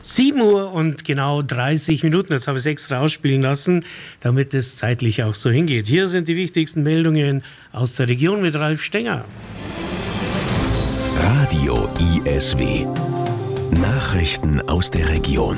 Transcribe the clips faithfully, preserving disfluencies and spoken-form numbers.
sieben Uhr und genau dreißig Minuten. Jetzt habe ich es extra ausspielen lassen, damit es zeitlich auch so hingeht. Hier sind die wichtigsten Meldungen aus der Region mit Ralf Stenger. Radio I S W. Nachrichten aus der Region.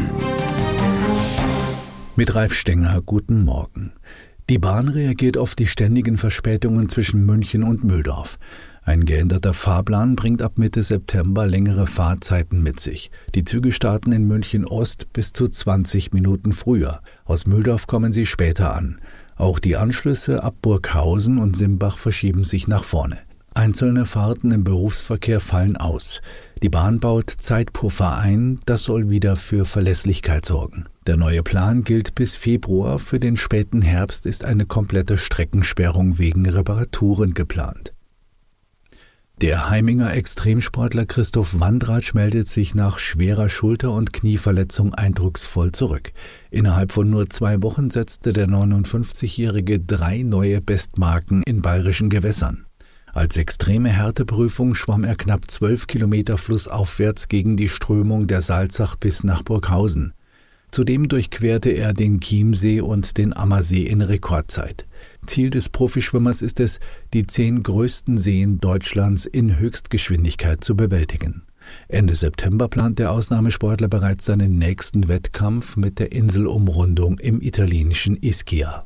Mit Ralf Stenger, guten Morgen. Die Bahn reagiert auf die ständigen Verspätungen zwischen München und Mühldorf. Ein geänderter Fahrplan bringt ab Mitte September längere Fahrzeiten mit sich. Die Züge starten in München Ost bis zu zwanzig Minuten früher. Aus Mühldorf kommen sie später an. Auch die Anschlüsse ab Burghausen und Simbach verschieben sich nach vorne. Einzelne Fahrten im Berufsverkehr fallen aus. Die Bahn baut Zeitpuffer ein, das soll wieder für Verlässlichkeit sorgen. Der neue Plan gilt bis Februar. Für den späten Herbst ist eine komplette Streckensperrung wegen Reparaturen geplant. Der Heiminger Extremsportler Christoph Wandratsch meldet sich nach schwerer Schulter- und Knieverletzung eindrucksvoll zurück. Innerhalb von nur zwei Wochen setzte der neunundfünfzigjährige drei neue Bestmarken in bayerischen Gewässern. Als extreme Härteprüfung schwamm er knapp zwölf Kilometer flussaufwärts gegen die Strömung der Salzach bis nach Burghausen. Zudem durchquerte er den Chiemsee und den Ammersee in Rekordzeit. Ziel des Profischwimmers ist es, die zehn größten Seen Deutschlands in Höchstgeschwindigkeit zu bewältigen. Ende September plant der Ausnahmesportler bereits seinen nächsten Wettkampf mit der Inselumrundung im italienischen Ischia.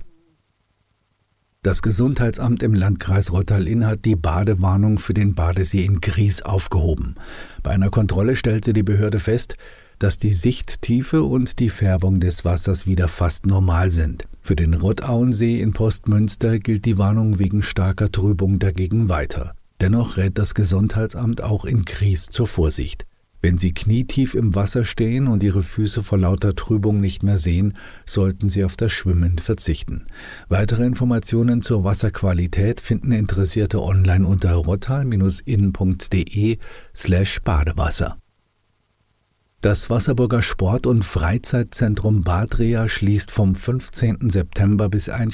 Das Gesundheitsamt im Landkreis Rottal-Inn hat die Badewarnung für den Badesee in Gries aufgehoben. Bei einer Kontrolle stellte die Behörde fest, dass die Sichttiefe und die Färbung des Wassers wieder fast normal sind. Für den Rottauensee in Postmünster gilt die Warnung wegen starker Trübung dagegen weiter. Dennoch rät das Gesundheitsamt auch in Gries zur Vorsicht. Wenn Sie knietief im Wasser stehen und Ihre Füße vor lauter Trübung nicht mehr sehen, sollten Sie auf das Schwimmen verzichten. Weitere Informationen zur Wasserqualität finden Interessierte online unter rottal-inn.de slash Badewasser. Das Wasserburger Sport- und Freizeitzentrum Bad Rea schließt vom fünfzehnten September bis